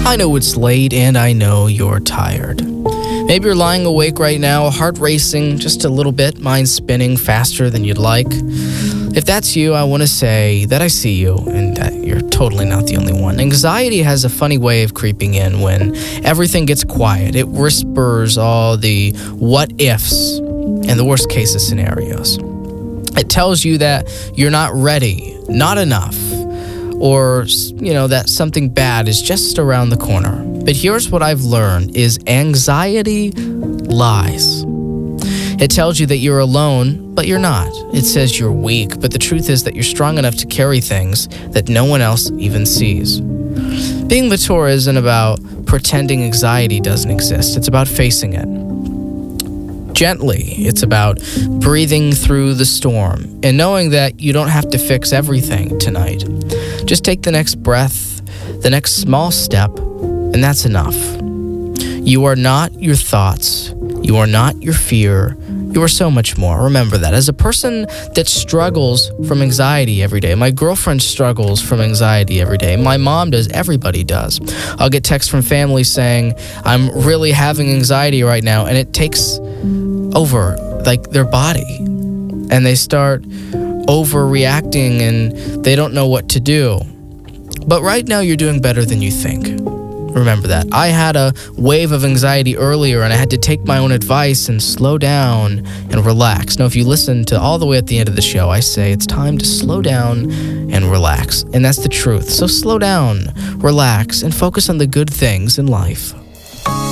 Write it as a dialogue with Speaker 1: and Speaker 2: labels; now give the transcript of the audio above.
Speaker 1: I know it's late and I know you're tired. Maybe you're lying awake right now, heart racing just a little bit, mind spinning faster than you'd like. If that's you, I want to say that I see you and that you're totally not the only one. Anxiety has a funny way of creeping in when everything gets quiet. It whispers all the what ifs and the worst cases scenarios. It tells you that you're not ready, not enough, or, that something bad is just around the corner. But here's what I've learned is anxiety lies. It tells you that you're alone, but you're not. It says you're weak, but the truth is that you're strong enough to carry things that no one else even sees. Being mature isn't about pretending anxiety doesn't exist. It's about facing it gently. It's about breathing through the storm and knowing that you don't have to fix everything tonight. Just take the next breath, the next small step, and that's enough. You are not your thoughts. You are not your fear. You are so much more. Remember that. As a person that struggles from anxiety every day, my girlfriend struggles from anxiety every day. My mom does. Everybody does. I'll get texts from family saying, I'm really having anxiety right now, and it takes over their body. And they start overreacting and they don't know what to do. But right now you're doing better than you think. Remember that. I had a wave of anxiety earlier and I had to take my own advice and slow down and relax. Now, if you listen to all the way at the end of the show, I say it's time to slow down and relax. And that's the truth. So slow down, relax, and focus on the good things in life.